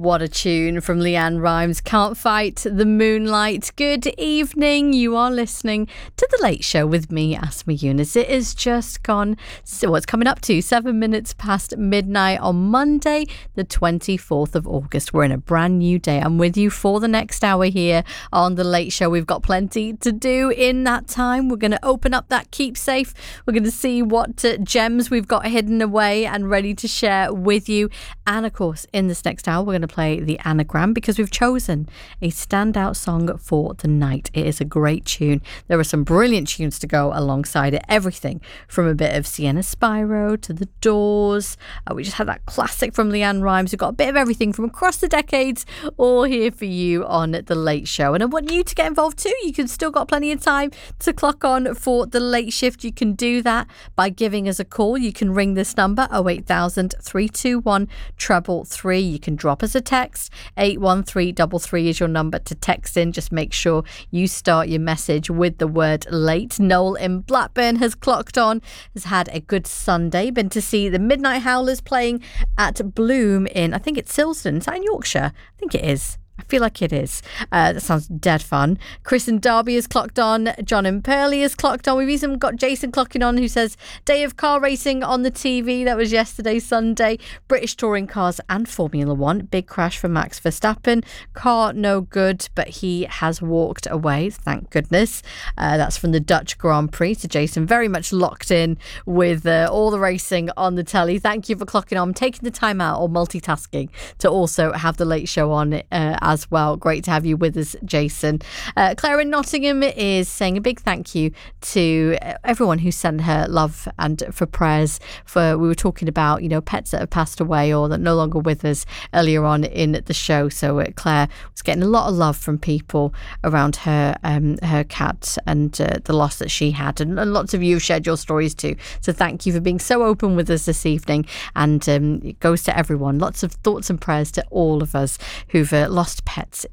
What a tune from Leanne Rimes. Can't Fight the Moonlight. Good evening. You are listening to The Late Show with me, Asma Yunus. It is just gone, so it's coming up to 7 minutes past midnight on Monday, the 24th of August. We're in a brand new day. I'm with you for the next hour here on The Late Show. We've got plenty to do in that time. We're going to open up that keep safe. We're going to see what gems we've got hidden away and ready to share with you. And of course, in this next hour, we're going to play the anagram because we've chosen a standout song for the night. It is a great tune. There are some brilliant tunes to go alongside it. Everything from a bit of Sienna Spyro to The Doors. We just had that classic from Leanne Rimes. We've got a bit of everything from across the decades, all here for you on The Late Show. And I want you to get involved too. You can still got plenty of time to clock on for the late shift. You can do that by giving us a call. You can ring this number 08000 321 333. You can drop us a text. 81333 is your number to text in. Just make sure you start your message with the word late. Noel in Blackburn has clocked on, has had a good Sunday, been to see the Midnight Howlers playing at Bloom in, I think it's Silsden. Is that in Yorkshire? I think it is. I feel like it is. That sounds dead fun. Chris and Derby has clocked on. John and Pearlie has clocked on. We've even got Jason clocking on, who says day of car racing on the TV. That was yesterday, Sunday. British touring cars and Formula One. Big crash for Max Verstappen. Car no good, but he has walked away. Thank goodness. That's from the Dutch Grand Prix. So Jason very much locked in with all the racing on the telly. Thank you for clocking on, taking the time out or multitasking to also have the late show on as well. Great to have you with us, Jason. Claire in Nottingham is saying a big thank you to everyone who sent her love and for prayers. We were talking about, pets that have passed away or that are no longer with us earlier on in the show. So Claire was getting a lot of love from people around her cat and the loss that she had, and lots of you have shared your stories too. So thank you for being so open with us this evening, and it goes to everyone. Lots of thoughts and prayers to all of us who've lost pets